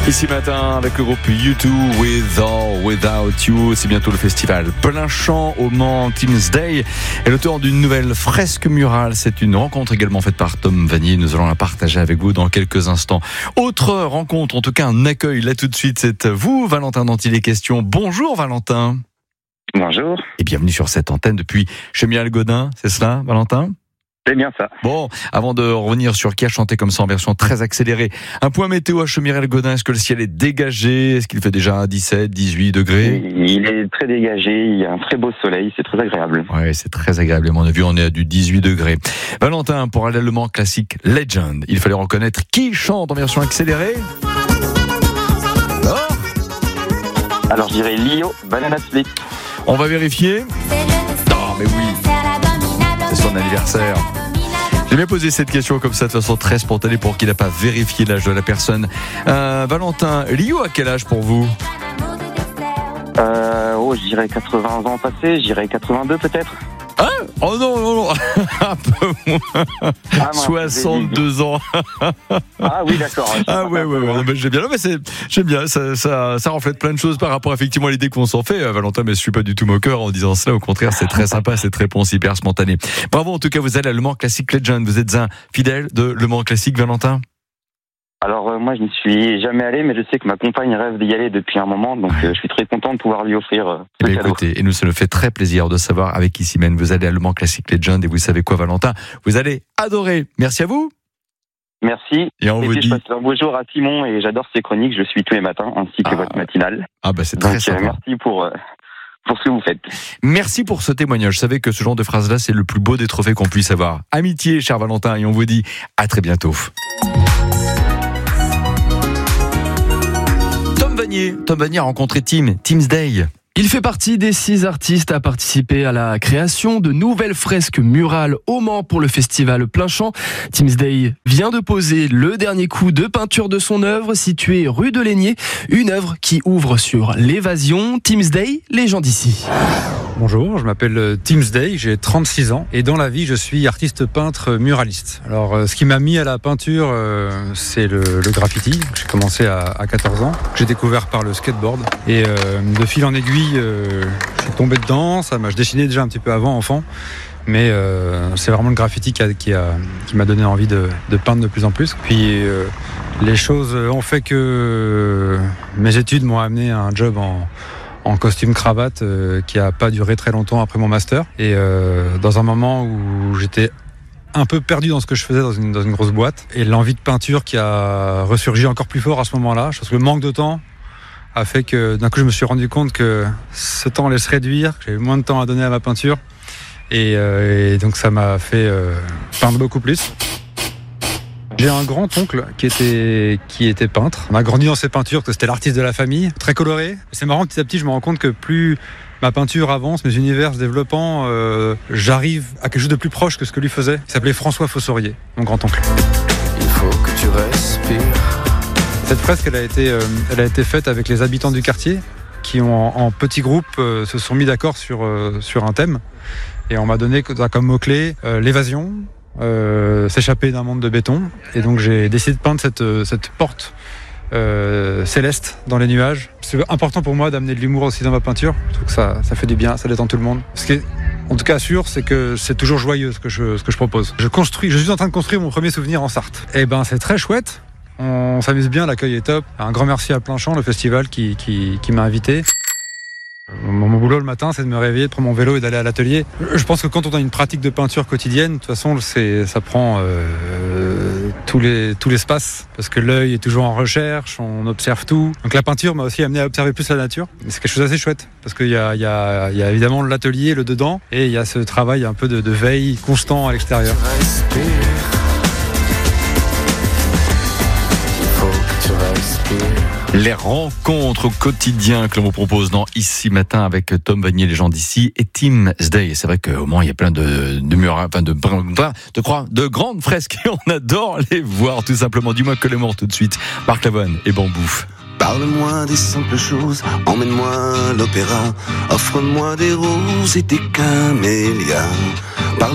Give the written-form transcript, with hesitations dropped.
Ici matin avec le groupe U2 With or Without You. C'est bientôt le festival Plein Champ au Mans Teams Day et l'auteur d'une nouvelle fresque murale. C'est une rencontre également faite par Tom Vanier. Nous allons la partager avec vous dans quelques instants. Autre rencontre, en tout cas un accueil là tout de suite, c'est vous Valentin dont il est question. Bonjour Valentin. Bonjour. Et bienvenue sur cette antenne depuis Chemiral-Godin, c'est cela Valentin ? C'est bien ça. Bon, avant de revenir sur qui a chanté comme ça en version très accélérée, un point météo à Chemiral-Godin. Est-ce que le ciel est dégagé ? Est-ce qu'il fait déjà 17, 18 degrés ? Il est très dégagé, il y a un très beau soleil, c'est très agréable. Oui, c'est très agréable. On a vu, on est à du 18 degrés. Valentin, pour aller le Mans classique Legend, il fallait reconnaître qui chante en version accélérée. Alors je dirais Lio, Banana Split. On va vérifier. Non, mais oui. C'est son anniversaire. J'ai bien posé cette question comme ça de façon très spontanée pour qu'il n'a pas vérifié l'âge de la personne. Valentin, Lio a quel âge pour vous ? Je dirais 80 ans passés, je dirais 82 peut-être. Hein ? Oh non, un peu moins. 62 ans. Ah oui, d'accord. Ah ouais, j'aime bien. Non, mais j'aime bien. Ça reflète plein de choses par rapport effectivement à l'idée qu'on s'en fait, Valentin. Mais je suis pas du tout moqueur en disant cela. Au contraire, c'est très sympa, cette réponse hyper spontanée. Bravo. En tout cas, vous allez à Le Mans Classic Legend. Vous êtes un fidèle de Le Mans Classic, Valentin ? Alors moi je n'y suis jamais allé, mais je sais que ma compagne rêve d'y aller depuis un moment, donc je suis très content de pouvoir lui offrir ce cadeau. Écoutez, et nous ça nous fait très plaisir de savoir avec qui Simène vous allez à Le Mans Classic Legend, et vous savez quoi Valentin, vous allez adorer. Merci à vous. Merci. Et on vous dit je passe un beau jour à Simon et j'adore ses chroniques, je suis tous les matins ainsi que votre matinale. Ah bah c'est très sympa. Merci pour ce que vous faites. Merci pour ce témoignage. Je savais que ce genre de phrase-là, c'est le plus beau des trophées qu'on puisse avoir. Amitié, cher Valentin, et on vous dit à très bientôt. Tom Vanier a rencontré Teams Day. Il fait partie des 6 artistes à participer à la création de nouvelles fresques murales au Mans pour le festival Plein Champ. Teams Day vient de poser le dernier coup de peinture de son œuvre située rue de Laigné, une œuvre qui ouvre sur l'évasion. Teams Day, les gens d'ici. Bonjour, je m'appelle Teams Day, j'ai 36 ans et dans la vie je suis artiste peintre muraliste. Alors ce qui m'a mis à la peinture c'est le graffiti. J'ai commencé à 14 ans, j'ai découvert par le skateboard et de fil en aiguille je suis tombé dedans. Je dessinais déjà un petit peu avant enfant, mais c'est vraiment le graffiti qui m'a donné envie de peindre de plus en plus. Puis les choses ont fait que mes études m'ont amené à un job en costume cravate qui a pas duré très longtemps après mon master et dans un moment où j'étais un peu perdu dans ce que je faisais dans une grosse boîte et l'envie de peinture qui a ressurgi encore plus fort à ce moment-là. Je pense que le manque de temps a fait que d'un coup je me suis rendu compte que ce temps allait se réduire, que j'avais moins de temps à donner à ma peinture et donc ça m'a fait peindre beaucoup plus. J'ai un grand-oncle qui était peintre. On a grandi dans ses peintures, que c'était l'artiste de la famille, très coloré. C'est marrant, petit à petit, je me rends compte que plus ma peinture avance, mes univers se développant, j'arrive à quelque chose de plus proche que ce que lui faisait. Il s'appelait François Fossorier, mon grand-oncle. Il faut que tu respires. Cette fresque, elle a été faite avec les habitants du quartier qui ont, en petits groupes, se sont mis d'accord sur un thème. Et on m'a donné comme mot-clé l'évasion. S'échapper d'un monde de béton et donc j'ai décidé de peindre cette porte céleste dans les nuages. C'est important pour moi d'amener de l'humour aussi dans ma peinture. Je trouve que ça fait du bien, ça détend tout le monde. Ce qui est en tout cas sûr, c'est que c'est toujours joyeux ce que je propose. Je suis en train de construire mon premier souvenir en Sarthe. Et ben c'est très chouette, on s'amuse bien, l'accueil est top. Un grand merci à Plein Champ, le festival qui m'a invité. Mon boulot le matin, c'est de me réveiller, de prendre mon vélo et d'aller à l'atelier. Je pense que quand on a une pratique de peinture quotidienne, de toute façon, ça prend tout l'espace, parce que l'œil est toujours en recherche, on observe tout. Donc la peinture m'a aussi amené à observer plus la nature. Et c'est quelque chose d'assez chouette, parce qu'il y a évidemment l'atelier, le dedans, et il y a ce travail un peu de veille constant à l'extérieur. Les rencontres au quotidien que l'on vous propose dans Ici Matin avec Tom Vanier, les gens d'ici, et Teams Day. C'est vrai qu'au Mans, il y a plein de murales, de grandes fresques et on adore les voir tout simplement. Dis-moi que les morts tout de suite. Marc Lavoine et Bambou. Parle-moi des simples choses, emmène-moi à l'opéra, offre-moi des roses et des camélias.